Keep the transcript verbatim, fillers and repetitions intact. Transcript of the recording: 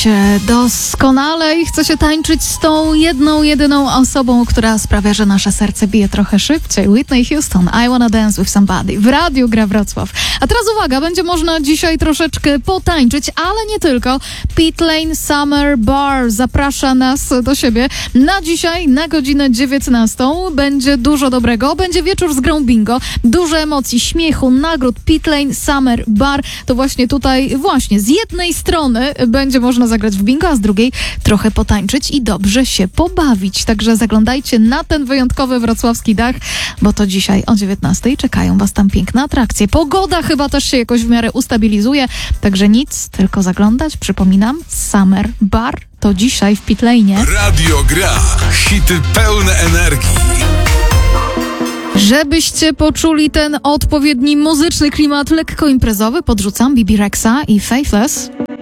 się doskonale i chce się tańczyć z tą jedną, jedyną osobą, która sprawia, że nasze serce bije trochę szybciej. Whitney Houston, I Wanna Dance With Somebody. W Radiu Gra Wrocław. A teraz uwaga, będzie można dzisiaj troszeczkę potańczyć, ale nie tylko. Pit Lane Summer Bar zaprasza nas do siebie. Na dzisiaj, na godzinę dziewiętnastą będzie dużo dobrego. Będzie wieczór z grą bingo. Dużo emocji, śmiechu, nagród. Pit Lane Summer Bar. To właśnie tutaj, właśnie z jednej strony będzie można zagrać w bingo, a z drugiej trochę potańczyć i dobrze się pobawić. Także zaglądajcie na ten wyjątkowy wrocławski dach, bo to dzisiaj o dziewiętnastej czekają was tam piękne atrakcje. Pogoda chyba też się jakoś w miarę ustabilizuje, także nic, tylko zaglądać. Przypominam, Summer Bar to dzisiaj w Pit Lane'ie. Radio Gra. Hity pełne energii. Żebyście poczuli ten odpowiedni muzyczny klimat lekko imprezowy, podrzucam Bibi Rexa i Faithless.